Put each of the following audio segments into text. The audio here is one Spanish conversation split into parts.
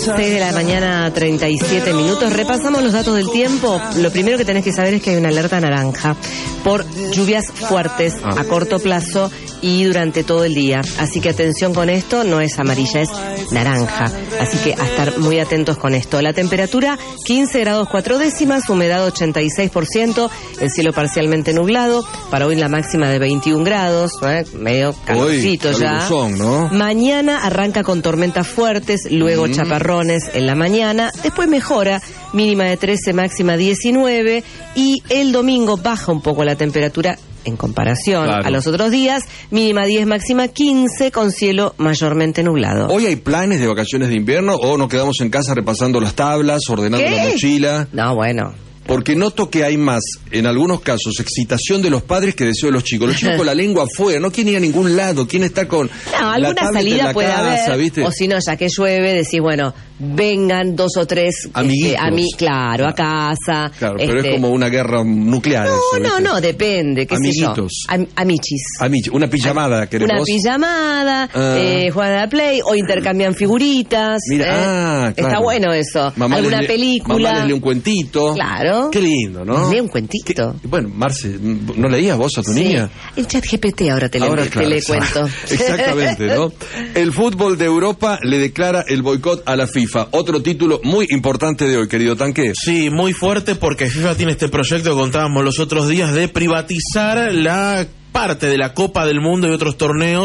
6 de la mañana, 37 minutos. Repasamos los datos del tiempo. Lo primero que tenés que saber es que hay una alerta naranja por lluvias fuertes a corto plazo y durante todo el día. Así que atención con esto, no es amarilla, es naranja. Así que a estar muy atentos con esto. La temperatura 15 grados 4 décimas, humedad 86%, el cielo parcialmente nublado. Para hoy la máxima de 21 grados, medio calorcito ya. Son, ¿no? Mañana arranca con tormentas fuertes, luego chaparrones en la mañana, después mejora, mínima de 13, máxima 19, y el domingo baja un poco la temperatura en comparación a los otros días, mínima 10, máxima 15, con cielo mayormente nublado. ¿Hoy hay planes de vacaciones de invierno o nos quedamos en casa repasando las tablas, ordenando la mochila? No, bueno. Porque noto que hay más, en algunos casos, excitación de los padres que deseo de los chicos. Los chicos con la lengua afuera, no quieren ir a ningún lado, quieren estar con alguna salida puede haber, ¿viste? O si no, ya que llueve, decís, bueno, vengan 2 o 3 amiguitos. Claro, a casa. Claro, pero es como una guerra nuclear. No, depende, qué amiguitos. sé yo. Amichis. Una pijamada, queremos. Una pijamada, juegan a la Play, o intercambian figuritas. Mira, claro. Está bueno eso. Mamá alguna película. Mamá les lee un cuentito. Claro. Qué lindo, ¿no? Lee un cuentito. Bueno, Marce, ¿no leías vos a tu niña? El ChatGPT ahora te le cuento. Exactamente, ¿no? El fútbol de Europa le declara el boicot a la FIFA. Otro título muy importante de hoy, querido Tanque. Sí, muy fuerte, porque FIFA tiene este proyecto que contábamos los otros días de privatizar la parte de la Copa del Mundo y otros torneos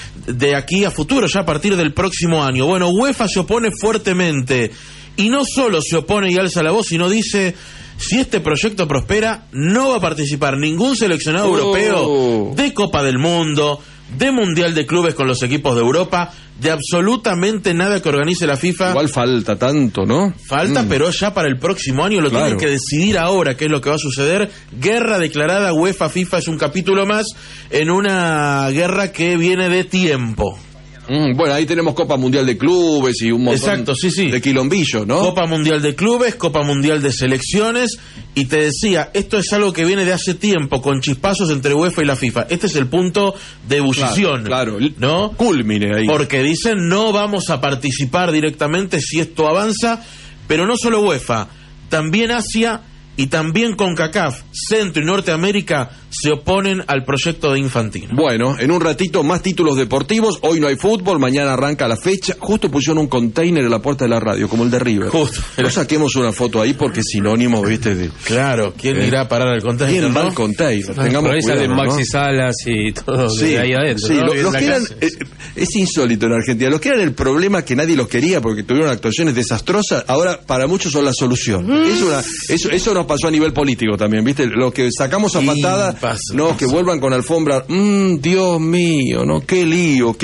de aquí a futuro, ya a partir del próximo año. Bueno, UEFA se opone fuertemente, y no solo se opone y alza la voz, sino dice: si este proyecto prospera, no va a participar ningún seleccionado europeo de Copa del Mundo, de Mundial de Clubes con los equipos de Europa, de absolutamente nada que organice la FIFA. Igual falta tanto, ¿no? Falta, pero ya para el próximo año lo tienen que decidir ahora qué es lo que va a suceder. Guerra declarada UEFA-FIFA es un capítulo más en una guerra que viene de tiempo. Bueno, ahí tenemos Copa Mundial de Clubes y un montón de quilombillos, ¿no? Copa Mundial de Clubes, Copa Mundial de Selecciones, y te decía, esto es algo que viene de hace tiempo, con chispazos entre UEFA y la FIFA. Este es el punto de ebullición, ¿no? Culmine ahí. Porque dicen, no vamos a participar directamente si esto avanza, pero no solo UEFA, también Asia y también CONCACAF, Centro y Norteamérica, se oponen al proyecto de Infantino. Bueno, en un ratito más títulos deportivos. Hoy no hay fútbol, mañana arranca la fecha. Justo pusieron un container en la puerta de la radio, como el de River. Justo. No saquemos una foto ahí porque es sinónimo, ¿viste? Claro, ¿quién irá a parar al container? ¿Quién va al container? Tengamos por ahí cuidado, salen Maxi Salas y todo de ahí adentro. Sí, ¿no? los que eran, es insólito en Argentina. Los que eran el problema, que nadie los quería porque tuvieron actuaciones desastrosas, ahora para muchos son la solución. Eso nos pasó a nivel político también, ¿viste? Los que sacamos a patada, que vuelvan con alfombra. Dios mío, ¿no? Qué lío.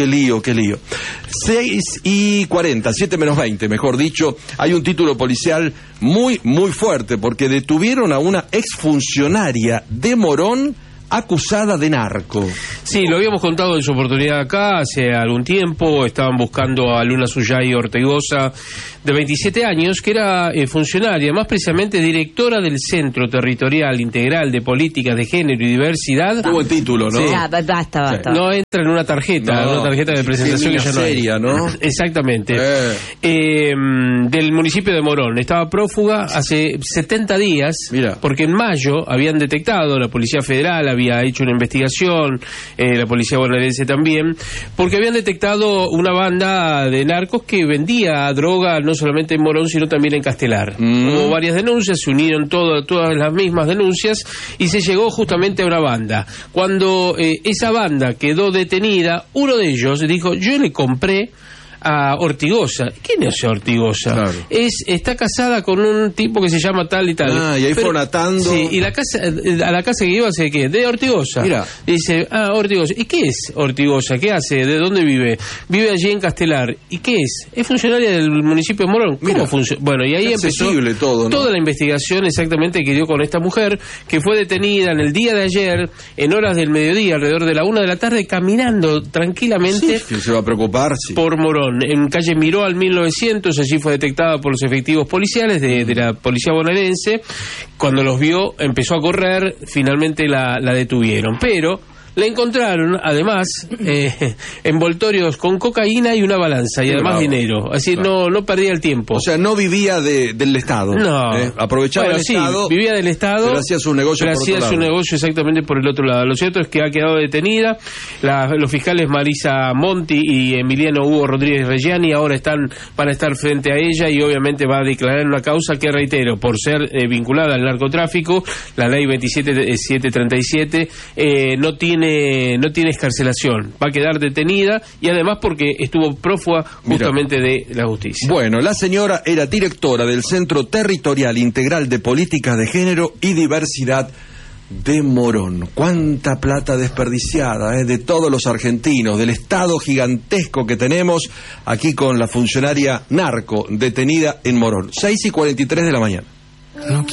6:40, 7:20, mejor dicho. Hay un título policial muy, muy fuerte, porque detuvieron a una exfuncionaria de Morón acusada de narco. Sí, lo habíamos contado en su oportunidad acá hace algún tiempo. Estaban buscando a Luna Suyay Ortegoza, de 27 años, que era funcionaria, más precisamente directora del Centro Territorial Integral de Políticas de Género y Diversidad. Qué buen título, ¿no? Sí. Basta. No entra en una tarjeta, de presentación que ya no seria, ¿no? Exactamente. Del municipio de Morón. Estaba prófuga hace 70 días, porque en mayo habían detectado, la Policía Federal había hecho una investigación, la Policía Bonaerense también, porque habían detectado una banda de narcos que vendía droga no solamente en Morón, sino también en Castelar. Hubo varias denuncias, se unieron todas las mismas denuncias y se llegó justamente a una banda. Cuando esa banda quedó detenida, uno de ellos dijo: yo le compré a Ortigoza. ¿Quién es Ortigoza? Claro. Está casada con un tipo que se llama tal y tal. Y ahí fueron atando. Sí, y a la casa que iba, ¿sé qué? De Ortigoza. Mira. Dice, Ortigoza. ¿Y qué es Ortigoza? ¿Qué hace? ¿De dónde vive? Vive allí en Castelar. ¿Y qué es? Es funcionaria del municipio de Morón. ¿Cómo funciona? Bueno, y ahí empezó todo, ¿no? Toda la investigación exactamente que dio con esta mujer, que fue detenida en el día de ayer, en horas del mediodía, alrededor de la 1 de la tarde, caminando tranquilamente. Sí, se va a preocupar, por Morón. En calle Miró al 1900, allí fue detectada por los efectivos policiales de la policía bonaerense. Cuando los vio, empezó a correr, finalmente la detuvieron. Pero Le encontraron, además, envoltorios con cocaína y una balanza, y además dinero. Así no perdía el tiempo. O sea, no vivía del Estado. No. Aprovechaba el Estado. Vivía del Estado. Pero hacía su negocio por otro lado. Hacía su negocio exactamente por el otro lado. Lo cierto es que ha quedado detenida. Los fiscales Marisa Monti y Emiliano Hugo Rodríguez Reggiani ahora van a estar frente a ella y obviamente va a declarar una causa que, reitero, por ser vinculada al narcotráfico, la ley 27737 no tiene excarcelación. Va a quedar detenida y además porque estuvo prófuga justamente de la justicia. Bueno, la señora era directora del Centro Territorial Integral de Políticas de Género y Diversidad de Morón. Cuánta plata desperdiciada de todos los argentinos, del Estado gigantesco que tenemos, aquí con la funcionaria narco detenida en Morón. 6:43 de la mañana.